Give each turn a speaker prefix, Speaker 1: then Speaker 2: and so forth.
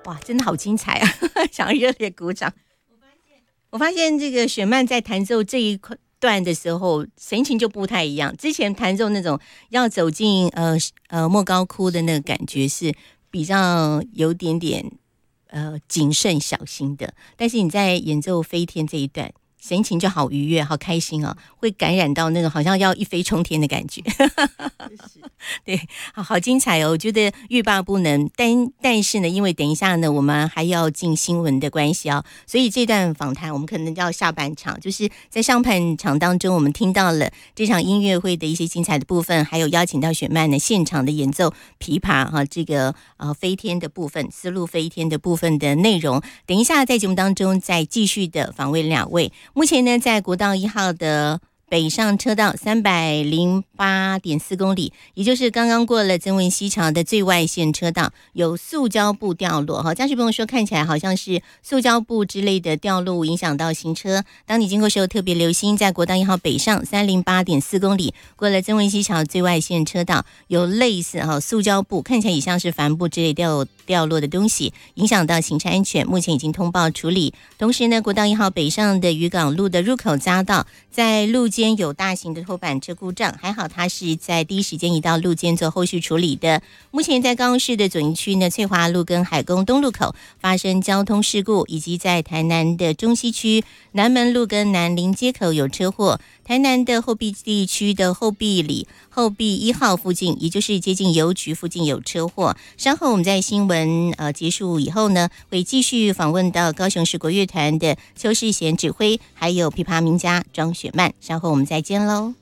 Speaker 1: 哇，真的好精彩啊！想要热烈鼓掌。我发现这个雪曼在弹奏这一段的时候，神情就不太一样。之前弹奏那种要走进莫高窟的那个感觉是比较有点点谨慎小心的，但是你在演奏飞天这一段，神情就好愉悦，好开心哦，会感染到那个好像要一飞冲天的感觉。对，好精彩哦！我觉得欲罢不能，但是呢，因为等一下呢，我们还要进新闻的关系哦，所以这段访谈我们可能要下半场，就是在上半场当中，我们听到了这场音乐会的一些精彩的部分，还有邀请到雪曼呢现场的演奏琵琶哈，这个飞天的部分，丝路飞天的部分的内容，等一下在节目当中再继续的访问两位。目前呢，在国道1号的北上车道308.4公里，也就是刚刚过了曾文溪桥的最外线车道，有塑胶布掉落哈。驾驶朋友说看起来好像是塑胶布之类的掉落影响到行车，当你经过时候特别留心，在国道1号北上308.4公里过了曾文溪桥最外线车道，有类似塑胶布，看起来也像是帆布之类掉落的东西，影响到行车安全，目前已经通报处理。同时呢，国道1号北上的渔港路的入口匝道，在路肩有大型的拖板车故障，还好它是在第一时间移到路肩做后续处理的。目前在高雄市的左营区呢，翠华路跟海宫东路口发生交通事故，以及在台南的中西区南门路跟南林街口有车祸。台南的后壁地区的后壁里后壁1号附近，也就是接近邮局附近有车祸。稍后我们在新闻结束以后呢，会继续访问到高雄市国乐团的邱世贤指挥，还有琵琶名家庄雪曼。稍后我们再见喽。